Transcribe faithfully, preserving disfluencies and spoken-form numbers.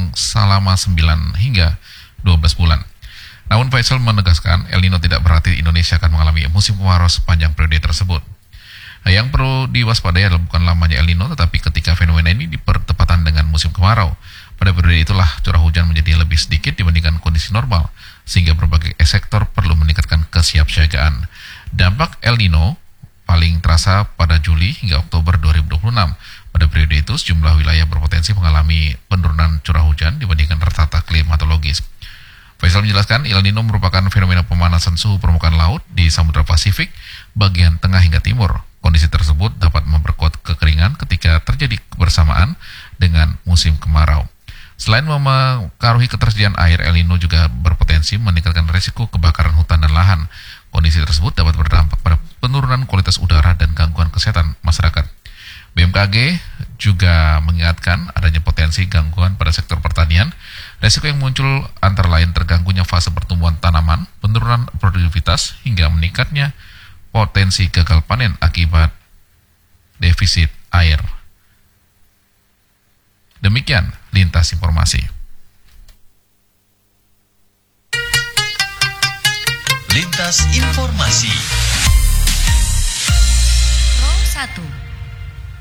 berlangsung selama sembilan hingga dua belas bulan. Namun Faisal menegaskan El Nino tidak berarti Indonesia akan mengalami musim kemarau sepanjang periode tersebut. Nah, yang perlu diwaspadai adalah bukan lamanya El Nino, tetapi ketika fenomena ini bertepatan dengan musim kemarau. Pada periode itulah curah hujan menjadi lebih sedikit dibandingkan kondisi normal, sehingga berbagai sektor perlu meningkatkan kesiapsiagaan. Dampak El Nino paling terasa pada Juli hingga Oktober dua ribu dua puluh enam. Pada periode itu, sejumlah wilayah berpotensi mengalami penurunan curah hujan dibandingkan rata-rata klimatologis. Faisal menjelaskan, El Nino merupakan fenomena pemanasan suhu permukaan laut di Samudra Pasifik bagian tengah hingga timur. Kondisi tersebut dapat memperkuat kekeringan ketika terjadi bersamaan dengan musim kemarau. Selain mempengaruhi ketersediaan air, El Nino juga berpotensi meningkatkan risiko kebakaran hutan dan lahan. Kondisi tersebut dapat berdampak pada penurunan kualitas udara dan gangguan kesehatan masyarakat. B M K G juga mengingatkan adanya potensi gangguan pada sektor pertanian. Risiko yang muncul antara lain terganggunya fase pertumbuhan tanaman, penurunan produktivitas, hingga meningkatnya potensi gagal panen akibat defisit air. Demikian lintas informasi. Lintas informasi. Row satu.